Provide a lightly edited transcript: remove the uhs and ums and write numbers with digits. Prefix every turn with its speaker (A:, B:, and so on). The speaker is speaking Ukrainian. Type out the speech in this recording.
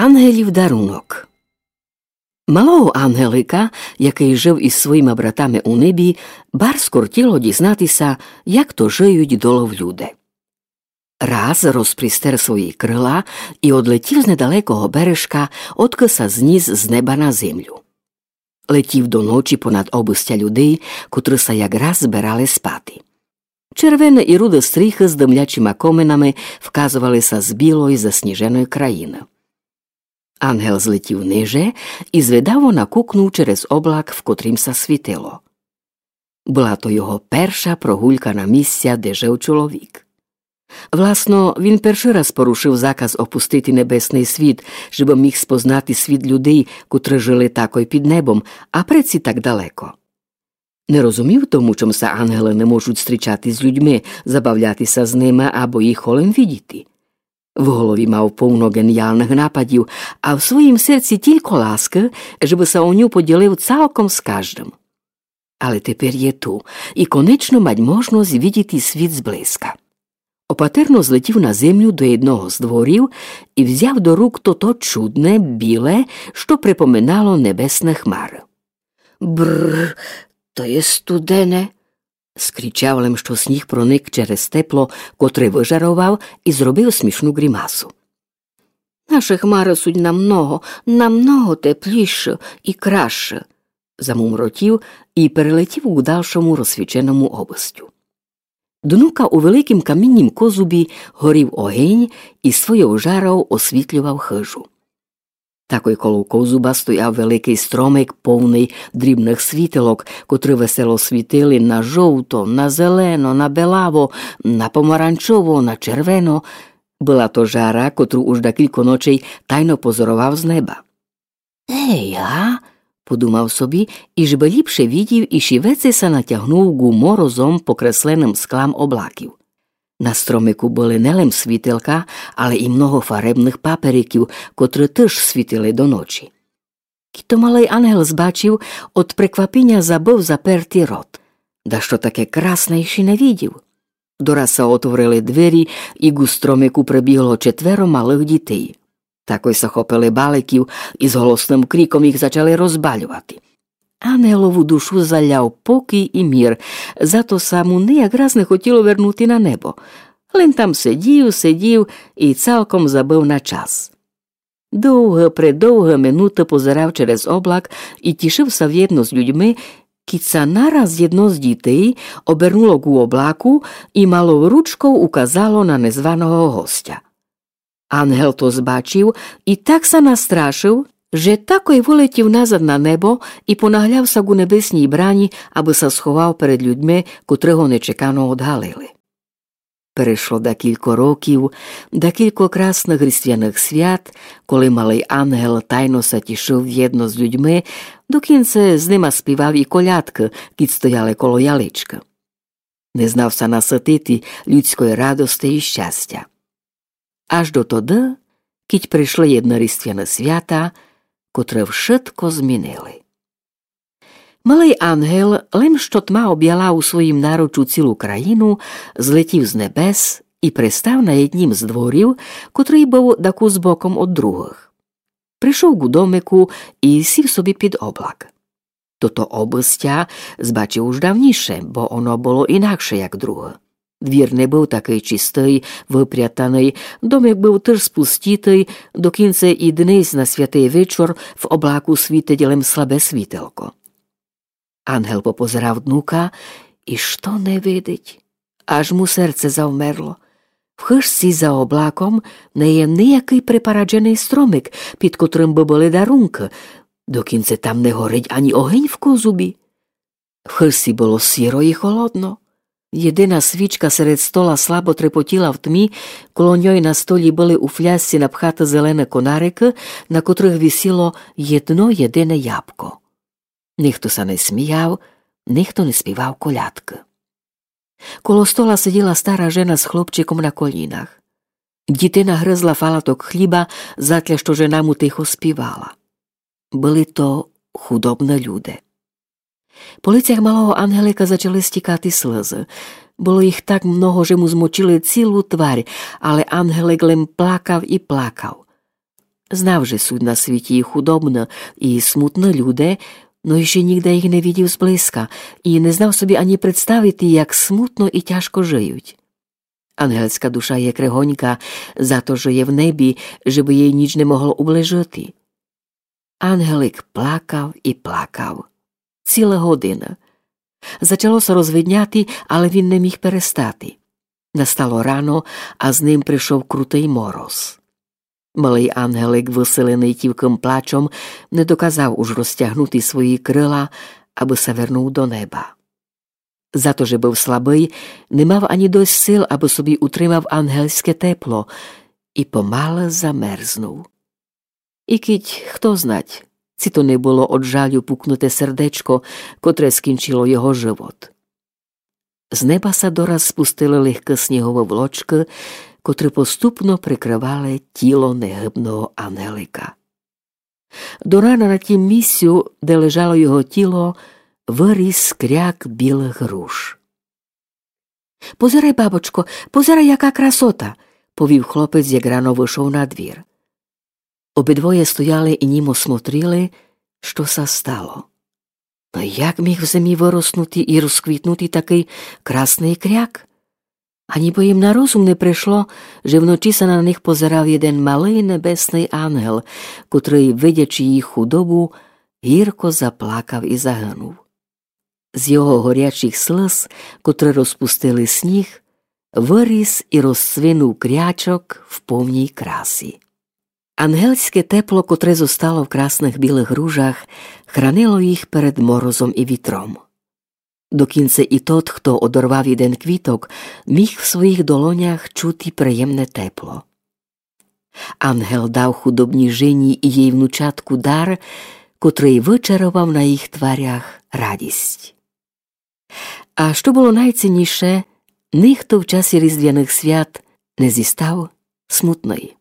A: Ангелів дарунок. Малого Ангелика, який жив із своїми братами у небі, барс кортіло дізнатися, як то жиють долов люди. Раз розпрістер свої крила і одлетів з недалекого бережка, откиса зніс з неба на землю. Летів до ночі понад обистя людей, котрі са якраз збирали спати. Червоне і руде стріхи з димлячими коменами вказувалися з білої засніженої країни. Ангел злетів ниже і звидаво накукнув через облак, в котрім са світило. Була то його перша прогулька на місця, де жив чоловік. Власно, він перший раз порушив заказ опустити небесний світ, щоб міг спознати світ людей, котрі жили тако під небом, а предці так далеко. Не розумів тому, чому са ангели не можуть зустрічатись з людьми, забавлятися з ними або їх холем видіти. В голові мав повно геніальних нападів, а в своїм серці тільки ласки, щоб са у ню поділив цілком з кожним. Але тепер є ту, і конечно мать можливість видіти світ зблизька. Опатерно злетів на землю до одного з дворів і взяв до рук то чудне, біле, що припоминало небесне хмари. «Бррр, то є студене!» – скричав лем, що сніг проник через тепло, котре вижарував, і зробив смішну гримасу. «Наші хмари суть намного тепліше і краще!» – замумротів і перелетів у дальшому розсвіченому обистю. Днука у великім каміннім козубі горів огінь і своєю жарою освітлював хижу. Такой коло козуба стояв великий стромик, повний дрібних світилок, котрі весело світили на жовто, на зелено, на белаво, на помаранчово, на червено. Була то жара, котру уж декілька ночей тайно позорував з неба. «Ей, а?» – подумав собі, і ж би ліпше видів, і шівеці натягнув гуморозом покресленим склам облаків. На стромику були не лем світилка, але і много фаребних папериків, котрі теж світили до ночі. Кіто малий ангел збачив, от приквапіння забив запертий рот. Да що таке красне ще не видів. Дораса отворили двері, і гу стромику прибігло 4 малих дітей. Такой захопили баликів і з голосним криком їх почали розбалювати. Ангелову душу заляв покій і мір, зато саму ніяк раз не хотіло вернути на небо. Лин там сидів і цілком забив на час. Довге минути позирав через облак і тішився в'єдно з людьми, кіца нараз jedno з дітей обернуло гу облаку і малою ручкою указало на незваного гостя. Ангел то збачив і так се настрашив, že tako й вилетів назад на небо і понаглявся гу небесній брані, аби се сховав перед людьми, котрого нечекано одгалили. Перейшло декілька років, декілька красних різдвяних свят, коли малий ангел тайно се тішив в'єдно з людьми, до кінця з ними співав і колядки, кіт стояли коло ялички. Не знав се наситити людської радости і щастя. Аж до тоді, кіть прийшли єдно різдвяне свята, котре вшитко змінили. Малий ангел, лим що тма об'яла у своїм наручу цілу країну, злетів з небес і пристав на однім з дворів, котрий був даку збоком від других. Прийшов гу домику і сів собі під облак. Тото обистя збачив уж давніше, бо оно було інакше, як друге. Двір не був такий чистий, випрятаний, домик був теж спустітий, до кінця і днесь на святий вечір в облаку світить лем слабе світилко. Ангел попозирав днука і що не видить? Аж му серце завмерло. В хижці за облаком не є ніякий припараджений стромик, під котрим би були дарунки. До кінця там не горить ані огонь в козубі. В хижці було сіро і холодно. Єдина свічка серед стола слабо трепотіла в тмі, коло ньої на столі були у флясці напхати зелене конарики, на котрих висіло єдно єдине ябко. Ніхто се не сміяв, ніхто не співав колядки. Коло стола сиділа стара жена з хлопчиком на колінах. Дітина гризла фалаток хліба, затля, що жена му тихо співала. Були то худобні люди. По лицях малого ангелика почали стікати сльози. Було їх так много, що му змочили цілу тварь, але ангелик лим плакав і плакав. Знав, že sú na світі і худобно, і смутно люди, но ще ніде їх не видів зблизька, і не знав собі ані представити, як смутно і тяжко жиють. Ангельська душа є кригонька за то, що є в небі, щоб їй ніч не могло уближити. Ангелик плакав і плакав. Ціла година. Зачалося розвидняти, але він не міг перестати. Настало рано, а з ним прийшов крутий мороз. Малий ангелик, веселений тівким плачом, не доказав уж розтягнути свої крила, аби се вернув до неба. За то, že був слабий, не мав ані досť сил, аби собі утримав ангельське тепло, і помале замерзнув. І кіть, хто знать, ці то не було од жалю пукнуте сердечко, котре скінчило його живот. З неба са дораз спустили легке снігове влочки, котрі поступно прикривали тіло негибного ангелика. До рана на тім місцю, де лежало його тіло, виріс кряк білих груш. «Позирай, бабочко, позирай, яка красота!» – повів хлопець, як рано вийшов на двір. Обидвоє стояли і німо смотріли, що са стало. Но як міг в землі вироснути і розквітнути такий красний кряк? А ніби їм на розум не прийшло, що вночі са на них позирав один малий небесний ангел, котрий, видячи їх худобу, гірко заплакав і загинув. З його горячих слез, котрі розпустили сніг, виріс і розцвинув крячок в повній красі. Ангельське тепло, котре зостало в красних білих гружах, хранило їх перед морозом і вітром. До кінця і тот, хто одорвав один квіток, міг в своїх долонях чути приємне тепло. Ангел дав худобній жені і їй внучатку дар, котрий вичарував на їх тварях радість. А що було найцінніше, ніхто в часі різдвяних свят не зістав смутної.